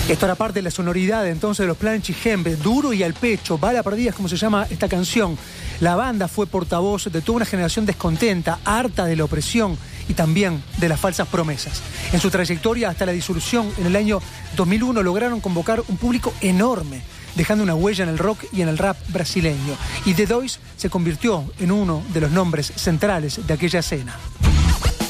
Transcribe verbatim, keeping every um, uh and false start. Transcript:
Esto era parte de la sonoridad entonces de los Planes Chijembe, duro y al pecho, bala perdida es como se llama esta canción. La banda fue portavoz de toda una generación descontenta, harta de la opresión y también de las falsas promesas. En su trayectoria hasta la disolución en el año dos mil uno lograron convocar un público enorme, dejando una huella en el rock y en el rap brasileño. Y D dois se convirtió en uno de los nombres centrales de aquella escena.